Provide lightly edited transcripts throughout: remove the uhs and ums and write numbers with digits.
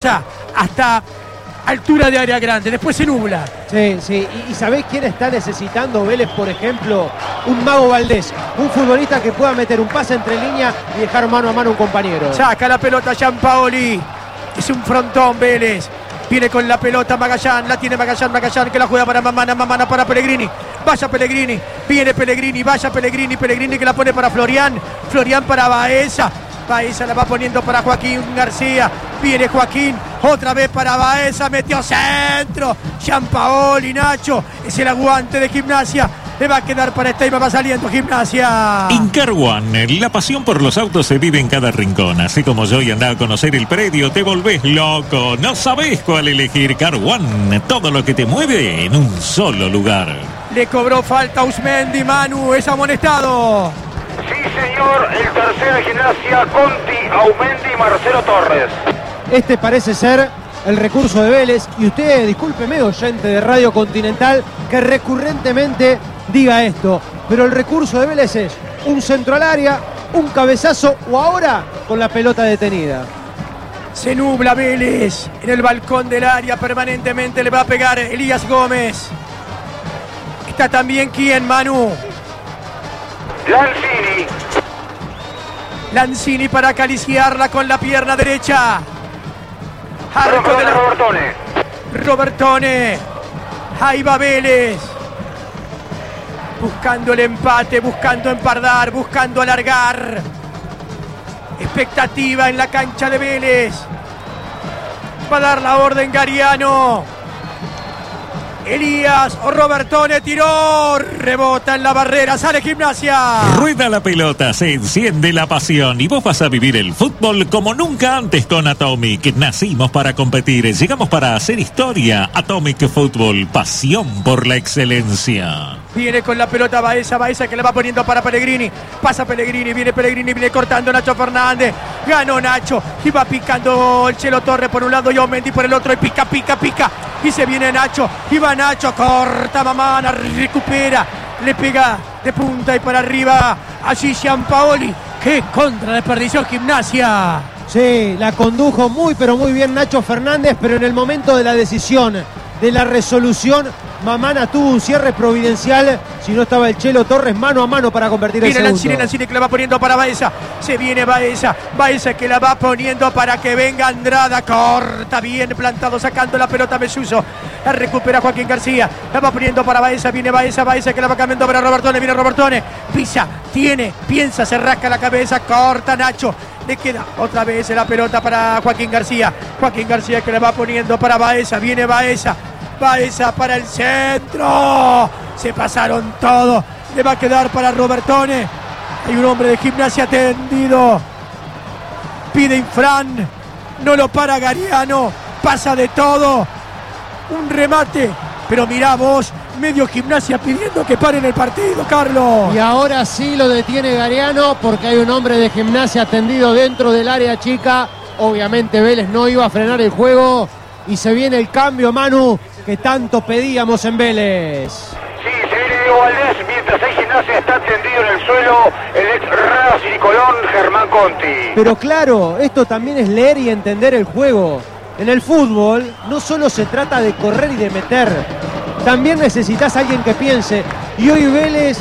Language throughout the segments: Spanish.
hasta altura de área grande, después se nubla. Sí. ¿Y sabés quién está necesitando Vélez, por ejemplo? Un Mago Valdés, un futbolista que pueda meter un pase entre líneas y dejar mano a mano a un compañero. Saca la pelota Gianpaoli, es un frontón Vélez. Viene con la pelota Magallán, la tiene Magallán que la juega para Mamana para Pellegrini. Vaya Pellegrini, viene Pellegrini, vaya Pellegrini que la pone para Florian para Baeza la va poniendo para Joaquín García. Viene Joaquín, otra vez para Baeza, metió centro. Gianpaoli, Nacho, es el aguante de Gimnasia. Le va a quedar para Steyman, va saliendo Gimnasia. En Car One, la pasión por los autos se vive en cada rincón. Así como yo y andar a conocer el predio, te volvés loco. No sabés cuál elegir. Car One, todo lo que te mueve en un solo lugar. Le cobró falta a Usmendi, Manu, es amonestado. Sí, señor, el tercero de Gimnasia, Conti, Aumendi y Marcelo Torres. Este parece ser el recurso de Vélez. Y usted, discúlpeme, oyente de Radio Continental, que recurrentemente diga esto, pero el recurso de Vélez es un centro al área, un cabezazo o ahora con la pelota detenida. Se nubla Vélez en el balcón del área, permanentemente le va a pegar Elías Gómez. Está también ¿quién, Manu? Lanzini para acariciarla con la pierna derecha. Robertone. Ahí va Vélez. Buscando el empate, buscando empardar, buscando alargar. Expectativa en la cancha de Vélez. Va a dar la orden Gariano. Elías o Robertone tiró, rebota en la barrera, sale Gimnasia. Rueda la pelota, se enciende la pasión y vos vas a vivir el fútbol como nunca antes con Atomic. Nacimos para competir, llegamos para hacer historia. Atomic Fútbol, pasión por la excelencia. Viene con la pelota Baeza que le va poniendo para Pellegrini. Pasa Pellegrini, viene cortando Nacho Fernández. Ganó Nacho y va picando el Chelo Torres por un lado y Aumendi por el otro. Y pica. Y se viene Nacho. Y va Nacho, corta Mamana, recupera. Le pega de punta y para arriba. Allí Gianpaoli. ¡Qué contra desperdició Gimnasia! Sí, la condujo muy pero muy bien Nacho Fernández, pero en el momento de la decisión, de la resolución, Mamana tuvo un cierre providencial. Si no estaba el Chelo Torres mano a mano para convertir el segundo. Viene Lanzini que la va poniendo para Baeza. Se viene Baeza que la va poniendo para que venga Andrada. Corta bien plantado, sacando la pelota Mesuso. La recupera Joaquín García. La va poniendo para Baeza. Viene Baeza que la va cambiando para Robertone. Viene Robertone. Pisa, piensa, se rasca la cabeza. Corta Nacho. Le queda otra vez la pelota para Joaquín García que la va poniendo para Baeza. Viene Baeza para el centro. Se pasaron todos. Le va a quedar para Robertone. Hay un hombre de Gimnasia tendido. Pide Infran. No lo para Gariano. Pasa de todo. Un remate. Pero mirá vos, medio Gimnasia pidiendo que paren el partido, Carlos. Y ahora sí lo detiene Gariano porque hay un hombre de Gimnasia tendido dentro del área chica. Obviamente Vélez no iba a frenar el juego. Y se viene el cambio, Manu, que tanto pedíamos en Vélez. Sí, se viene Diego Valdés, mientras hay Gimnasia está tendido en el suelo el ex Racing y Colón, Germán Conti. Pero claro, esto también es leer y entender el juego. En el fútbol no solo se trata de correr y de meter, también necesitas a alguien que piense. Y hoy Vélez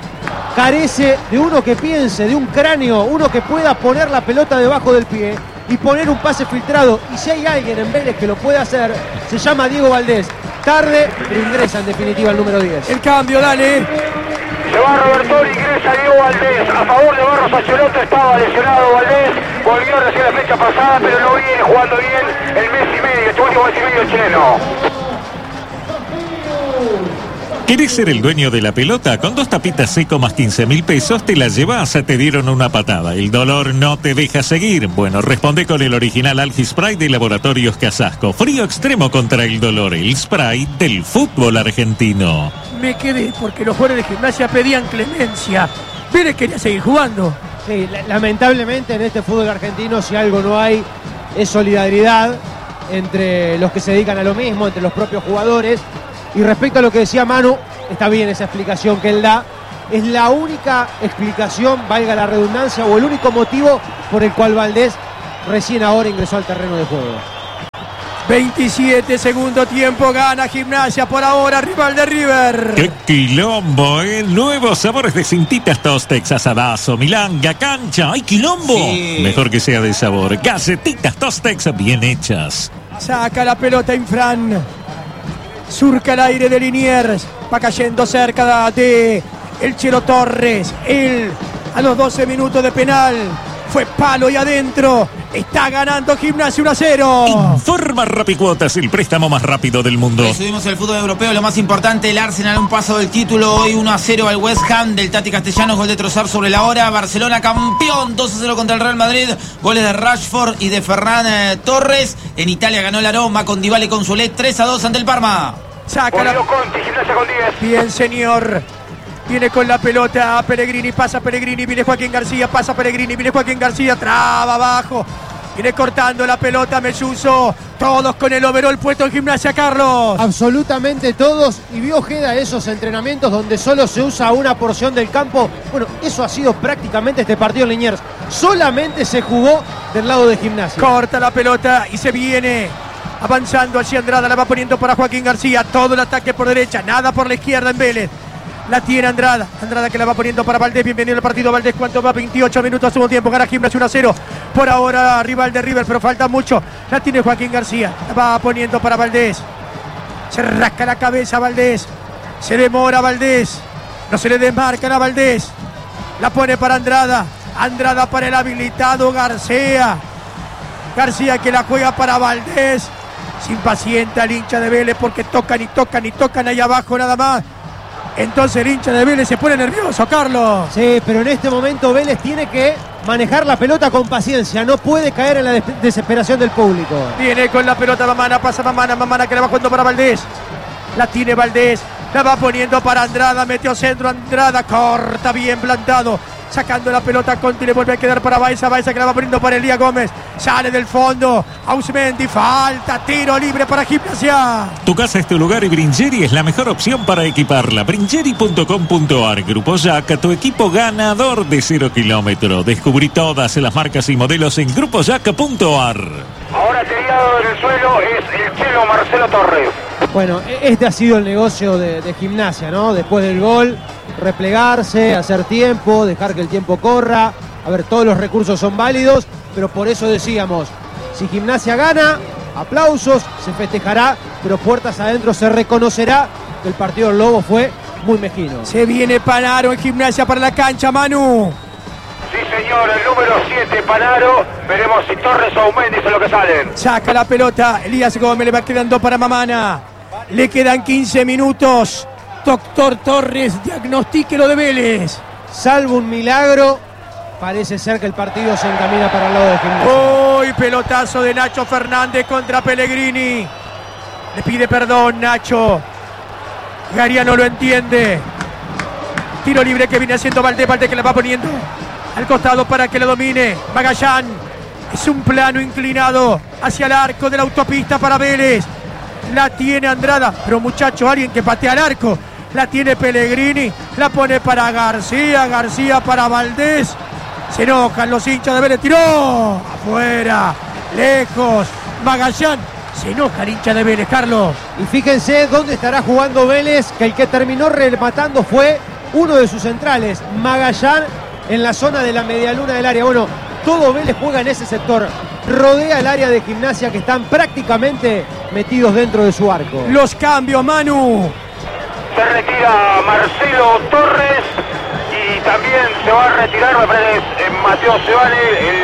carece de uno que piense, de un cráneo, uno que pueda poner la pelota debajo del pie y poner un pase filtrado. Y si hay alguien en Vélez que lo puede hacer, se llama Diego Valdés. Tarde, pero ingresa en definitiva el número 10. El cambio, dale. Se va Robertone, ingresa Diego Valdés. A favor de Barros Ancelotti, estaba lesionado Valdés. Volvió recién la fecha pasada, pero no viene jugando bien el mes y medio, este último mes y medio chileno. ¿Querés ser el dueño de la pelota? Con 2 tapitas seco más 15.000 pesos te la llevas. Te dieron una patada. El dolor no te deja seguir. Bueno, responde con el original Algi Spray de Laboratorios Casasco. Frío extremo contra el dolor. El spray del fútbol argentino. Me quedé porque los jugadores de Gimnasia pedían clemencia. Vélez quería seguir jugando. Sí, lamentablemente en este fútbol argentino, si algo no hay, es solidaridad entre los que se dedican a lo mismo, entre los propios jugadores. Y respecto a lo que decía Manu, está bien esa explicación que él da. Es la única explicación, valga la redundancia, o el único motivo por el cual Valdés recién ahora ingresó al terreno de juego. 27 segundo tiempo, gana Gimnasia por ahora, rival de River. ¡Qué quilombo, eh! Nuevos sabores de cintitas Tostex, asadazo, milanga, cancha. ¡Ay, quilombo! Sí. Mejor que sea de sabor. Galletitas Tostex bien hechas. Saca la pelota Infran. Surca el aire de Liniers. Va cayendo cerca de el Chelo Torres. Él a los 12 minutos de penal. Fue palo y adentro. Está ganando Gimnasia 1-0. Informa Rapicuotas, el préstamo más rápido del mundo. Hoy subimos el fútbol europeo, lo más importante, el Arsenal un paso del título, hoy 1-0 al West Ham del Tati Castellanos, gol de Trossard sobre la hora. Barcelona campeón, 2-0 contra el Real Madrid, goles de Rashford y de Ferran Torres. En Italia ganó la Roma con Dybala y con Solet, 3-2 ante el Parma. Saca la... Conti, Gimnasia con 10. Bien, señor. Viene con la pelota Pellegrini, pasa Pellegrini, viene Joaquín García, pasa Pellegrini, viene Joaquín García, traba abajo. Viene cortando la pelota Melluso. Todos con el overall puesto en Gimnasia, Carlos. Absolutamente todos. Y vio Ojeda esos entrenamientos donde solo se usa una porción del campo. Bueno, eso ha sido prácticamente este partido en Liniers. Solamente se jugó del lado de Gimnasia. Corta la pelota y se viene avanzando hacia Andrada. La va poniendo para Joaquín García. Todo el ataque por derecha, nada por la izquierda en Vélez. La tiene Andrada. Andrada que la va poniendo para Valdés. Bienvenido al partido Valdés. ¿Cuánto va? 28 minutos a segundo tiempo. Gana Gimnasia 1-0. Por ahora rival de River, pero falta mucho. La tiene Joaquín García. La va poniendo para Valdés. Se rasca la cabeza Valdés. Se demora Valdés. No se le desmarcan a Valdés. La pone para Andrada. Andrada para el habilitado García. García que la juega para Valdés. Se impacienta el hincha de Vélez porque tocan y tocan y tocan ahí abajo nada más. Entonces el hincha de Vélez se pone nervioso, Carlos. Sí, pero en este momento Vélez tiene que manejar la pelota con paciencia. No puede caer en la desesperación del público. Viene con la pelota Mamana, pasa Mamana que la va jugando para Valdés. La tiene Valdés, la va poniendo para Andrada, metió centro Andrada, corta bien plantado. Sacando la pelota Conti, le vuelve a quedar para Baeza que la va poniendo para Elías Gómez. Sale del fondo, Ausmendi, falta, tiro libre para Gimnasia. Tu casa es tu lugar y Bringeri es la mejor opción para equiparla. Bringeri.com.ar. Grupo Jack, tu equipo ganador de 0 kilómetros. Descubrí todas las marcas y modelos en grupojack.ar. Ahora tirado en el suelo es el Chelo Marcelo Torres. Bueno, este ha sido el negocio de Gimnasia, ¿no? Después del gol, replegarse, hacer tiempo, dejar que el tiempo corra. A ver, todos los recursos son válidos, pero por eso decíamos, si Gimnasia gana, aplausos, se festejará, pero puertas adentro se reconocerá que el partido del Lobo fue muy mezquino. Se viene Panaro en Gimnasia para la cancha, Manu. Sí, señor, el número 7, Panaro. Veremos si Torres o Aumendi son los que salen. Saca la pelota, Elías Gómez le va quedando para Mamana. Le quedan 15 minutos. Doctor Torres, diagnostique lo de Vélez. Salvo un milagro, parece ser que el partido se encamina para el lado de Gimnasia. Uy, pelotazo de Nacho Fernández contra Pellegrini. Le pide perdón Nacho. Garia no lo entiende. Tiro libre que viene haciendo Valdés que la va poniendo al costado para que lo domine Magallán. Es un plano inclinado hacia el arco de la autopista para Vélez. La tiene Andrada, pero muchacho, alguien que patea al arco. La tiene Pellegrini, la pone para García, García para Valdés. Se enojan los hinchas de Vélez, tiró afuera, lejos, Magallán. Se enoja el hincha de Vélez, Carlos. Y fíjense dónde estará jugando Vélez, que el que terminó rematando fue uno de sus centrales, Magallán, en la zona de la medialuna del área. Bueno, todo Vélez juega en ese sector, rodea el área de Gimnasia que están prácticamente metidos dentro de su arco. Los cambios, Manu. Se retira Marcelo Torres y también se va a retirar, me parece, Mateo Sebane,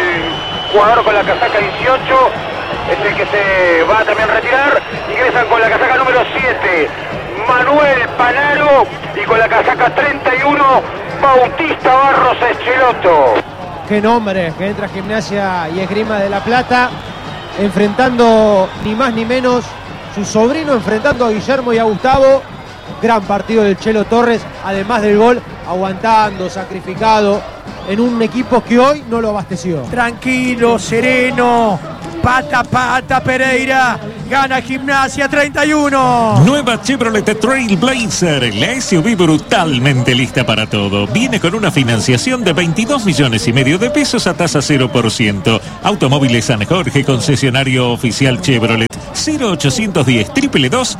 el jugador con la casaca 18, es el que se va a también retirar. Ingresan con la casaca número 7, Manuel Panaro, y con la casaca 31, Bautista Barros Echeloto. Qué nombre, que entra Gimnasia y Esgrima de La Plata, enfrentando ni más ni menos su sobrino, enfrentando a Guillermo y a Gustavo. Gran partido del Chelo Torres, además del gol, aguantando, sacrificado, en un equipo que hoy no lo abasteció. Tranquilo, sereno, pata a pata Pereira, gana Gimnasia 31. Nueva Chevrolet Trailblazer, la SUV brutalmente lista para todo. Viene con una financiación de 22 millones y medio de pesos a tasa 0%. Automóviles San Jorge, concesionario oficial Chevrolet. 0810 222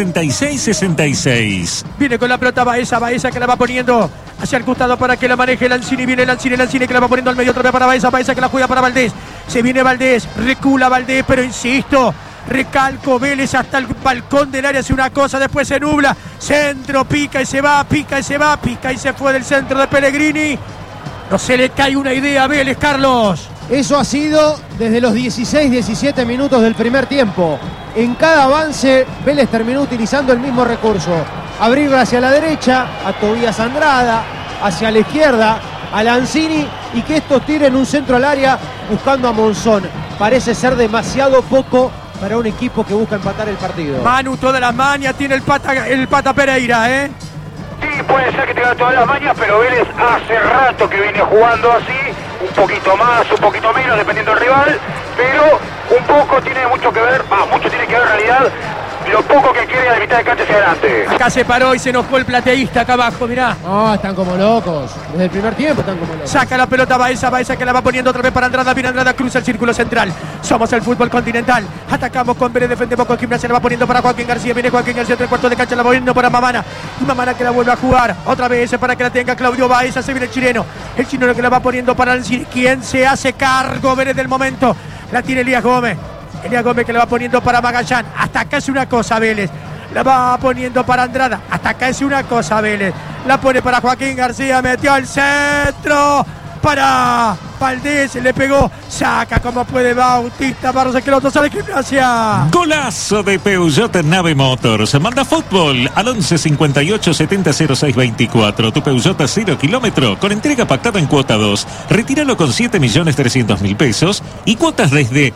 6666. Viene con la pelota Baeza que la va poniendo hacia el costado para que la maneje Lanzini. Viene Lanzini que la va poniendo al medio otra vez para Baeza que la juega para Valdés. Se viene Valdés, recula Valdés, pero insisto, recalco, Vélez hasta el balcón del área hace una cosa, después se nubla, centro, pica y se va, pica y se fue del centro de Pellegrini. No se le cae una idea a Vélez, Carlos. Eso ha sido desde los 16-17 minutos del primer tiempo. En cada avance, Vélez terminó utilizando el mismo recurso. Abrir hacia la derecha, a Tobías Andrada, hacia la izquierda, a Lanzini, y que estos tiren un centro al área buscando a Monzón. Parece ser demasiado poco para un equipo que busca empatar el partido. Manu, todas las mañas tiene el pata Pereira, ¿eh? Sí, puede ser que tenga todas las mañas, pero Vélez hace rato que viene jugando así, un poquito más, un poquito menos, dependiendo del rival, pero un poco tiene mucho que ver, mucho tiene que ver en realidad, lo poco que quiere a la mitad de cancha hacia adelante. Acá se paró y se enojó el plateísta acá abajo, mirá. No, están como locos. Desde el primer tiempo están como locos. Saca la pelota Baeza que la va poniendo otra vez para Andrada. Viene Andrada, cruza el círculo central. Somos el fútbol continental. Atacamos con Vélez, defendemos con Gimnasia. La va poniendo para Joaquín García. Viene Joaquín García, 3/4 de cancha. La va poniendo para Mamana. Y Mamana que la vuelve a jugar. Otra vez para que la tenga Claudio Baeza. Se viene el chileno. El chileno que la va poniendo para Lanzini. ¿Quién se hace cargo, Vélez, del momento? La tiene Elías Gómez. Elías Gómez que la va poniendo para Magallán. Hasta acá es una cosa, Vélez. La va poniendo para Andrada. Hasta acá es una cosa, Vélez. La pone para Joaquín García. Metió al centro. Para Valdés. Le pegó. Saca como puede Bautista Barros. Que el otro sale Gimnasia. Golazo de Peugeot Nave Motors. Manda fútbol al 11 58 70 06 24. Tu Peugeot a 0 kilómetro con entrega pactada en cuota 2. Retíralo con 7.300.000 pesos y cuotas desde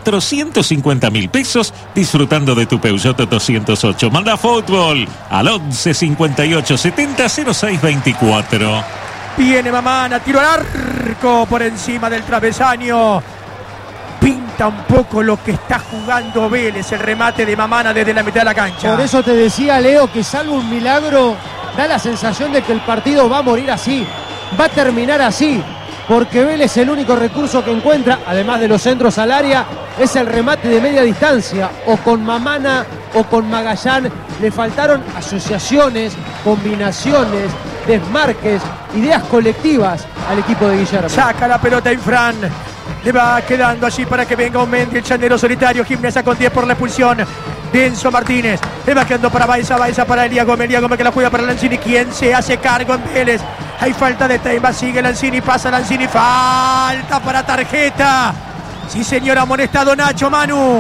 450.000 pesos disfrutando de tu Peugeot 208. Manda fútbol al 11 58 70 06 24. Viene Mamana, tiro al arco por encima del travesaño. Pinta un poco lo que está jugando Vélez, el remate de Mamana desde la mitad de la cancha. Por eso te decía, Leo, que salvo un milagro, da la sensación de que el partido va a morir así, va a terminar así, porque Vélez el único recurso que encuentra, además de los centros al área, es el remate de media distancia, o con Mamana o con Magallán. Le faltaron asociaciones, combinaciones, desmarques, ideas colectivas al equipo de Guillermo. Saca la pelota Infran. Le va quedando allí para que venga un Mendy, el chanero solitario. Gimnasia con 10 por la expulsión de Enzo Martínez. Le va quedando para Baeza para Elías Gómez que la juega para Lanzini. ¿Quién se hace cargo en Vélez? Hay falta de Teima, sigue Lanzini, pasa Lanzini. Falta para tarjeta. Sí, señor, amonestado Nacho, Manu.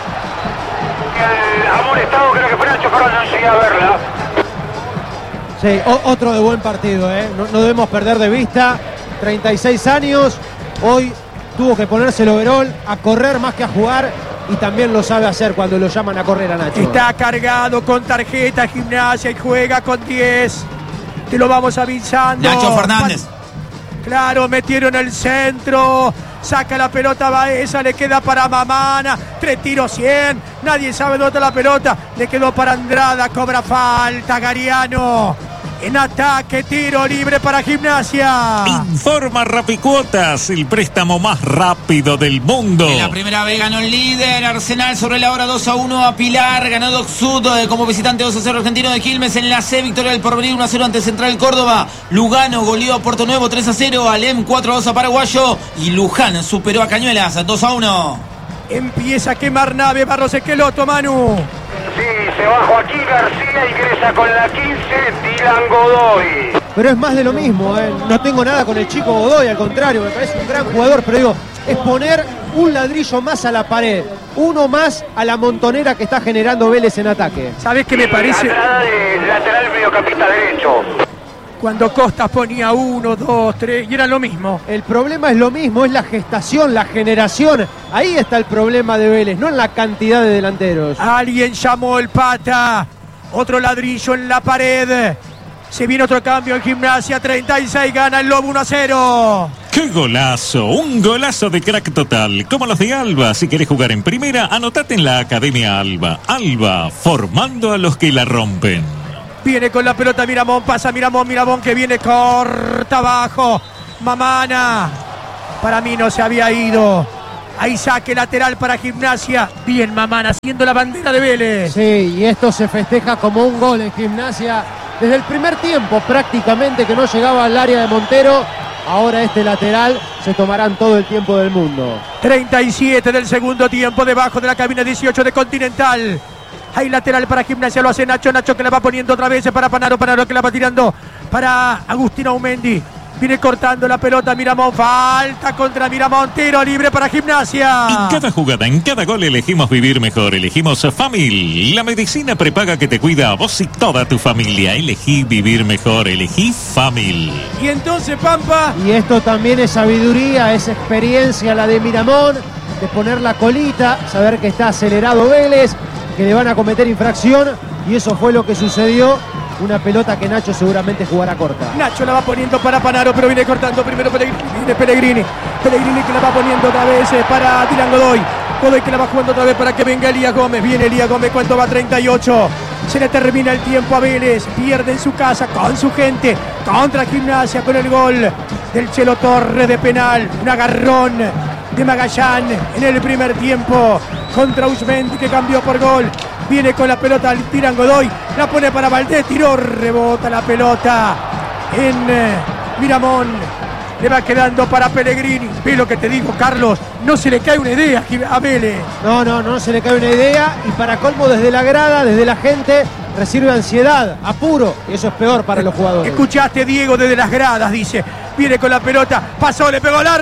El amonestado creo que fue Nacho, pero no llegué a verla. Sí, otro de buen partido, ¿eh? No debemos perder de vista. 36 años, hoy tuvo que ponerse el overol a correr más que a jugar, y también lo sabe hacer cuando lo llaman a correr a Nacho. Está cargado con tarjeta Gimnasia y juega con 10. Te lo vamos avisando. Nacho Fernández. Claro, metieron el centro. Saca la pelota Baeza, le queda para Mamana. 3 tiros 100. Nadie sabe dónde está la pelota. Le quedó para Andrada. Cobra falta Gariano. En ataque, tiro libre para Gimnasia. Informa Rapicuotas, el préstamo más rápido del mundo. En la primera vez ganó el líder Arsenal sobre la hora 2-1 a Pilar. Ganó Doc Sud como visitante 2-0 Argentino de Quilmes. En la C, victoria del Porvenir 1-0 ante Central Córdoba. Lugano goleó a Puerto Nuevo 3-0. Alem 4-2 a Paraguayo. Y Luján superó a Cañuelas 2-1. Empieza a quemar nave Barros Esqueloto, Manu. Sí, se va Joaquín García, ingresa con la 15, Dylan Godoy. Pero es más de lo mismo, ¿eh? No tengo nada con el chico Godoy, al contrario, me parece un gran jugador, pero digo, es poner un ladrillo más a la pared, uno más a la montonera que está generando Vélez en ataque. ¿Sabés qué me parece? La de lateral mediocampista derecho. Cuando Costas ponía 1, 2, 3 y era lo mismo. El problema es lo mismo, es la gestación, la generación. Ahí está el problema de Vélez, no en la cantidad de delanteros. Alguien llamó el pata. Otro ladrillo en la pared. Se viene otro cambio en Gimnasia. 36, gana el Lobo 1-0. ¡Qué golazo! Un golazo de crack total, como los de Alba. Si querés jugar en primera, anotate en la Academia Alba. Alba, formando a los que la rompen. Viene con la pelota Miramón, pasa Miramón que viene corta abajo. Mamana. Para mí no se había ido. Ahí saque lateral para Gimnasia. Bien Mamán haciendo la bandera de Vélez. Sí, y esto se festeja como un gol en Gimnasia. Desde el primer tiempo prácticamente que no llegaba al área de Montero. Ahora este lateral se tomarán todo el tiempo del mundo. 37 del segundo tiempo, debajo de la cabina 18 de Continental. Hay lateral para Gimnasia, lo hace Nacho. Nacho que la va poniendo otra vez para Panaro. Panaro que la va tirando para Agustín Aumendi. Viene cortando la pelota Miramón. Falta contra Miramón. Tiro libre para Gimnasia. En cada jugada, en cada gol elegimos vivir mejor. Elegimos Famil. La medicina prepaga que te cuida a vos y toda tu familia. Elegí vivir mejor. Elegí Famil. Y entonces, Pampa. Y esto también es sabiduría, es experiencia la de Miramón. De poner la colita, saber que está acelerado Vélez, que le van a cometer infracción. Y eso fue lo que sucedió. Una pelota que Nacho seguramente jugará corta. Nacho la va poniendo para Panaro, pero viene cortando primero Pellegrini. Pellegrini que la va poniendo otra vez para Dylan Godoy. Godoy que la va jugando otra vez para que venga Elías Gómez. Viene Elías Gómez, ¿cuánto va? 38. Se le termina el tiempo a Vélez. Pierde en su casa con su gente. Contra Gimnasia con el gol del Chelo Torres de penal. Un agarrón de Magallán en el primer tiempo contra Usmendi que cambió por gol. Viene con la pelota, tiran Godoy, la pone para Valdés, tiró, rebota la pelota en Miramón. Le va quedando para Pellegrini. Ve lo que te digo, Carlos, no se le cae una idea a Vélez. No se le cae una idea. Y para colmo, desde la grada, desde la gente, recibe ansiedad, apuro. Y eso es peor para los jugadores. Escuchaste, Diego, desde las gradas, dice. Viene con la pelota, pasó, le pegó al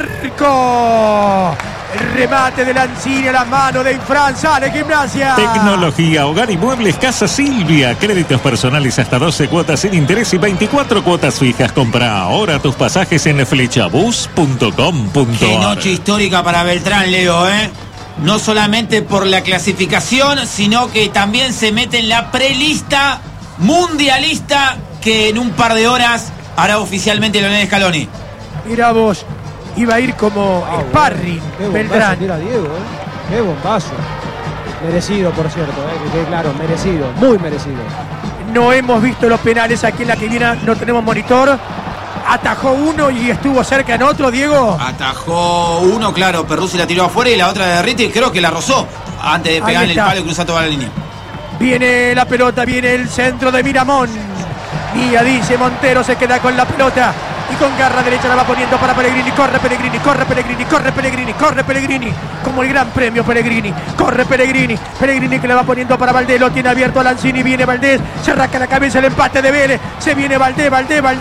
arco. El remate de Lanzini a las manos de Infran, sale Gimnasia. Tecnología, hogar y muebles Casa Silvia. Créditos personales hasta 12 cuotas sin interés y 24 cuotas fijas. Compra ahora tus pasajes en flechabus.com.ar. Qué noche histórica para Beltrán, Leo, ¿eh? No solamente por la clasificación, sino que también se mete en la prelista mundialista que en un par de horas hará oficialmente Leonel Scaloni. Mira vos. Iba a ir como sparring, Beltrán. Tira Diego, Qué bombazo. Merecido, por cierto, que quede claro, merecido, muy merecido. No hemos visto los penales aquí en la Quilina, no tenemos monitor. Atajó uno y estuvo cerca en otro, Diego. Atajó uno, claro, Perruzzi la tiró afuera y la otra de Derriti creo que la rozó antes de pegarle el palo y cruzar toda la línea. Viene la pelota, viene el centro de Miramón. Guía, dice Montero, se queda con la pelota. Y con garra derecha la va poniendo para Pellegrini. Corre Pellegrini, corre Pellegrini, corre Pellegrini, corre Pellegrini. Como el gran premio Pellegrini. Corre Pellegrini. Pellegrini que la va poniendo para Valdés. Lo tiene abierto a Lanzini. Viene Valdés. Se arranca la cabeza el empate de Vélez. Se viene Valdés.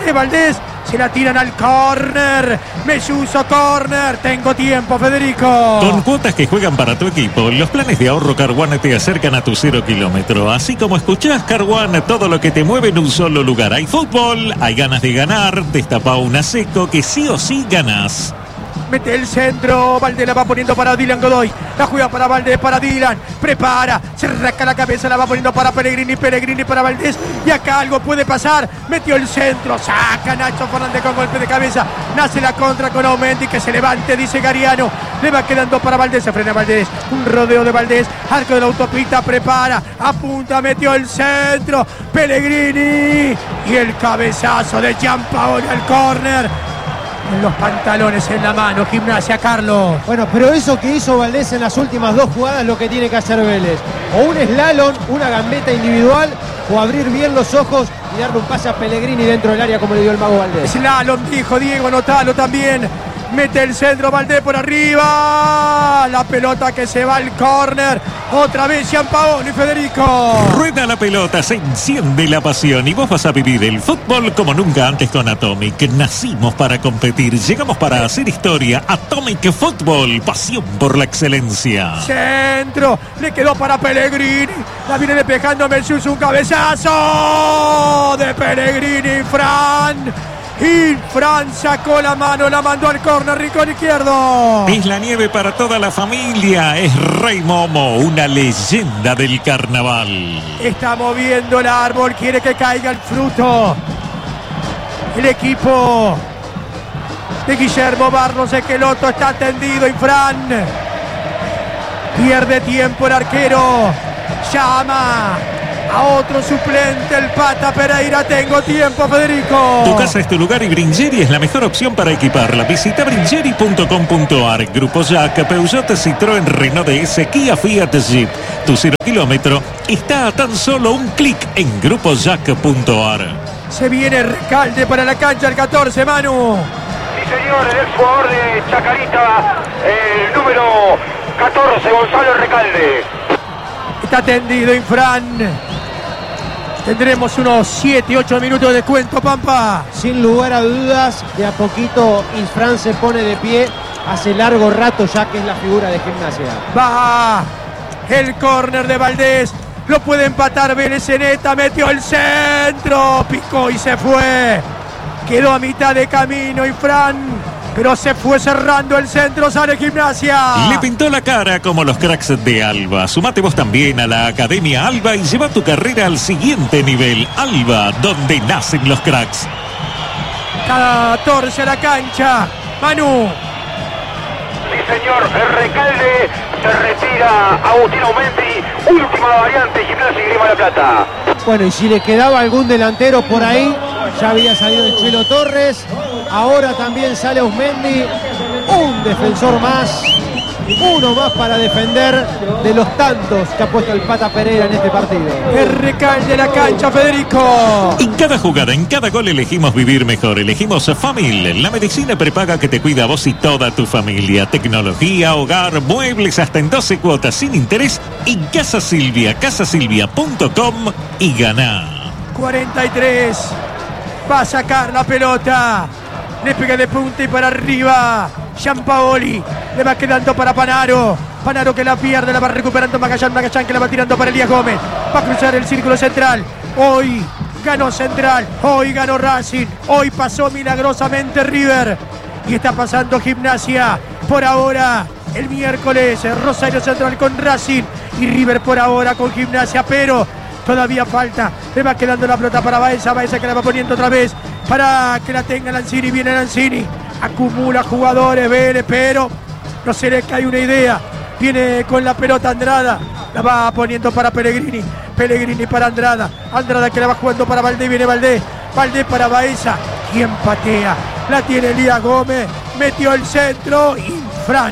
Se la tiran al córner. Melluso, córner. Tengo tiempo, Federico. Con cuotas que juegan para tu equipo, los planes de ahorro Car One te acercan a tu 0 kilómetro. Así como escuchás, Car One, todo lo que te mueve en un solo lugar. Hay fútbol, hay ganas de ganar. Destapa una seco que sí o sí ganás. Mete el centro, Valdés la va poniendo para Dylan Godoy. La juega para Valdés, para Dylan. Prepara, se rasca la cabeza, la va poniendo para Pellegrini. Pellegrini para Valdés. Y acá algo puede pasar. Metió el centro, saca Nacho Fernández con golpe de cabeza. Nace la contra con Aumendi, que se levante, dice Gariano. Le va quedando para Valdés, se frena Valdés. Un rodeo de Valdés, arco de la autopista, prepara, apunta, metió el centro. Pellegrini. Y el cabezazo de Gianpaoli al córner. Los pantalones en la mano, Gimnasia, Carlos. Bueno, pero eso que hizo Valdés en las últimas dos jugadas es lo que tiene que hacer Vélez. O un slalom, una gambeta individual, o abrir bien los ojos y darle un pase a Pellegrini dentro del área como le dio el mago Valdés. Slalom, dijo Diego, notalo también. Mete el centro, Valdés por arriba. La pelota que se va al córner. Otra vez Gianpaoli, Federico. Rueda la pelota, se enciende la pasión y vos vas a vivir el fútbol como nunca antes con Atomic. Nacimos para competir, llegamos para hacer historia. Atomic Fútbol, pasión por la excelencia. Centro, le quedó para Pellegrini. La viene despejando Melcius, un cabezazo de Pellegrini, Fran. Y Fran sacó la mano, la mandó al córner, rincón izquierdo. Es la nieve para toda la familia. Es Rey Momo, una leyenda del carnaval. Está moviendo el árbol, quiere que caiga el fruto. El equipo de Guillermo Barros Esqueloto está tendido y Fran pierde tiempo el arquero. Llama a otro suplente, el Pata Pereira. Tengo tiempo, Federico. Tu casa es tu lugar y Bringeri es la mejor opción para equiparla. Visita bringeri.com.ar. Grupo Jack, Peugeot, Citroën, Renault DS, Kia, Fiat, Jeep. Tu 0 kilómetro está a tan solo un clic en grupojack.ar. Se viene Recalde para la cancha el 14, Manu. Sí, señor, el exjugador de Chacarita, el número 14, Gonzalo Recalde. Está tendido Infran. Tendremos unos 7-8 minutos de descuento, Pampa. Sin lugar a dudas, de a poquito Infran se pone de pie. Hace largo rato ya que es la figura de Gimnasia. Va el córner de Valdés. Lo puede empatar Vélez. Zeneta metió el centro. Picó y se fue. Quedó a mitad de camino Infran, pero se fue cerrando el centro. Sale Gimnasia. Le pintó la cara como los cracks de Alba. Sumate vos también a la Academia Alba y lleva tu carrera al siguiente nivel. Alba, donde nacen los cracks. 14 a la cancha. Manu. Sí, señor, el Recalde se retira. Agustín Aumendi, última variante, Gimnasia y Grima de la Plata. Bueno, y si le quedaba algún delantero por ahí, ya había salido el Chelo Torres. Ahora también sale Ausmendi. Un defensor más. Uno más para defender de los tantos que ha puesto el Pata Pereira en este partido. El Recalde la cancha, Federico. En cada jugada, en cada gol elegimos vivir mejor. Elegimos Famil, la medicina prepaga que te cuida a vos y toda tu familia. Tecnología, hogar, muebles hasta en 12 cuotas sin interés en Casa Silvia, casasilvia.com y ganá. 43. Va a sacar la pelota. Le pega de punta y para arriba. Gianpaoli. Le va quedando para Panaro. Panaro que la pierde, la va recuperando Magallán. Magallán que la va tirando para Elías Gómez. Va a cruzar el círculo central. Hoy ganó Central. Hoy ganó Racing. Hoy pasó milagrosamente River. Y está pasando Gimnasia. Por ahora, el miércoles, Rosario Central con Racing. Y River por ahora con Gimnasia. Pero todavía falta. Le va quedando la pelota para Baeza. Baeza que la va poniendo otra vez para que la tenga Lanzini. Viene Lanzini. Acumula jugadores Vélez, pero no se le cae una idea. Viene con la pelota Andrada. La va poniendo para Pellegrini. Pellegrini para Andrada. Andrada que la va jugando para Valdés. Viene Valdés. Valdés para Baeza. ¿Quién patea? La tiene Elías Gómez. Metió el centro. Infran.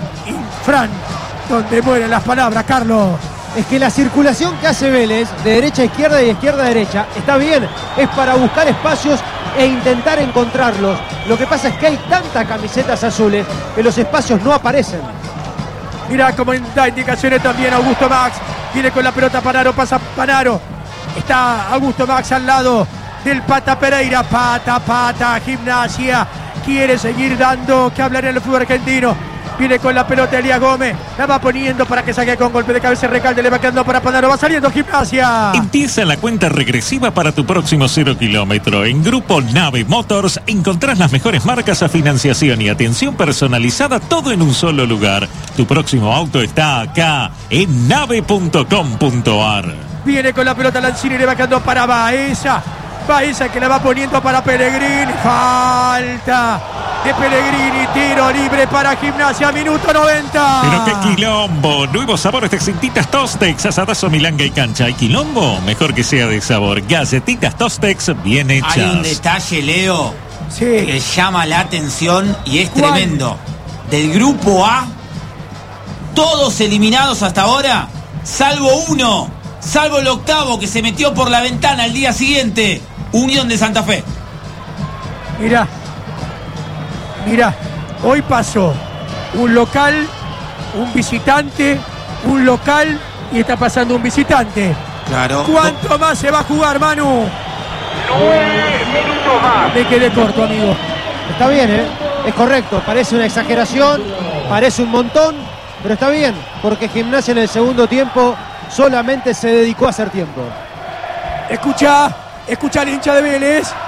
Donde mueren las palabras, Carlos. Es que la circulación que hace Vélez de derecha a izquierda y izquierda a derecha está bien, es para buscar espacios e intentar encontrarlos. Lo que pasa es que hay tantas camisetas azules que los espacios no aparecen. Mirá cómo da indicaciones también Augusto Max. Viene con la pelota Panaro, pasa Panaro. Está Augusto Max al lado del Pata Pereira. Pata, Gimnasia. Quiere seguir dando que hablar en el fútbol argentino. Viene con la pelota Elías Gómez. La va poniendo para que saque con golpe de cabeza Recalde. Le va quedando para Panaro. Va saliendo Gimnasia. Empieza la cuenta regresiva para tu próximo 0 kilómetro. En Grupo Nave Motors encontrás las mejores marcas a financiación y atención personalizada, todo en un solo lugar. Tu próximo auto está acá, en nave.com.ar. Viene con la pelota Lanzini. Le va quedando para Baeza. Baeza que la va poniendo para Pellegrini. Falta de Pellegrini. Tiro libre para Gimnasia. Minuto 90. Pero qué quilombo. Nuevos sabores de Galletitas Tostex, asadazo, milanga y cancha. ¿Hay quilombo? Mejor que sea de sabor. Galletitas Tostex bien hechas. Hay un detalle, Leo, que llama la atención y es ¿Cuál? tremendo. Del grupo A, todos eliminados hasta ahora, salvo uno, salvo el octavo que se metió por la ventana al día siguiente. Unión de Santa Fe. Mirá, hoy pasó un local, un visitante, un local y está pasando un visitante. Claro. ¿Cuánto más se va a jugar, Manu? 9 minutos más. Me quedé corto, amigo. Está bien, es correcto. Parece una exageración, parece un montón, pero está bien, porque Gimnasia en el segundo tiempo solamente se dedicó a hacer tiempo. Escucha al hincha de Vélez.